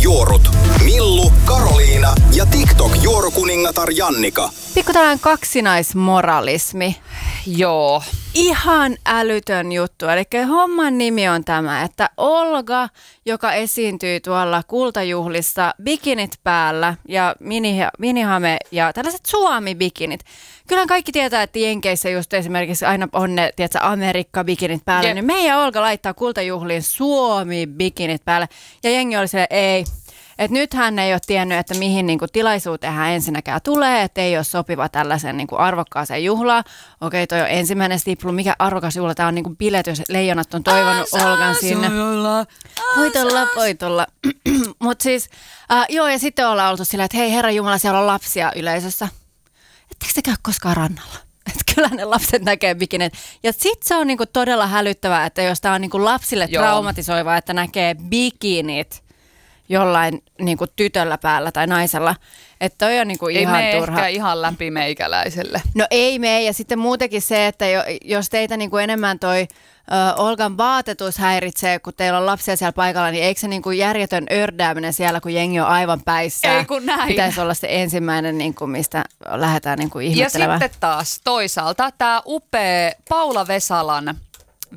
TikTok-juorut. Millu, Karoliina ja TikTok-juorukuningatar Jannika. Pikku tällainen kaksinaismoralismi. Joo. Ihan älytön juttu. Eli homman nimi on tämä, että Olga, joka esiintyy tuolla kultajuhlissa bikinit päällä ja minihame ja tällaiset Suomi-bikinit. Kyllähän kaikki tietää, että Jenkeissä just esimerkiksi aina on ne, tiedätkö, Amerikka-bikinit päällä, niin meidän Olga laittaa kultajuhliin Suomi-bikinit päälle ja jengi oli silleen, ei. Että nyt hän ei ole tiennyt, että mihin niinku tilaisuuteen hän ensinnäkään tulee, että ei ole sopiva tällaisen niinku arvokkaaseen juhlaan. Okei, toi on ensimmäinen stiplu. Mikä arvokas juhla? Tämä on niinku biletys. Leijonat on toivonut Olgan sinne. Voit olla. Mutta siis, joo, ja sitten ollaan oltu sillä, että hei Herra Jumala, siellä on lapsia yleisössä. Etteikö te käy koskaan rannalla? Että kyllä ne lapset näkee bikineet. Ja sitten se on niinku todella hälyttävää, että jos tämä on niinku lapsille traumatisoivaa, että näkee bikinit jollain niinku tytöllä päällä tai naisella. Että toi on niinku ihan turha. Ei ehkä ihan läpi meikäläiselle. No ei mene. Ja sitten muutenkin se, että jos teitä niinku enemmän toi Olgan vaatetus häiritsee, kun teillä on lapsia siellä paikalla, niin eikö se niinku järjetön ördääminen siellä, kun jengi on aivan päissään? Ei kun näin. Pitäisi olla se ensimmäinen, niinku, mistä lähdetään niinku ihmettelemään. Ja sitten taas toisaalta tämä upea Paula Vesalan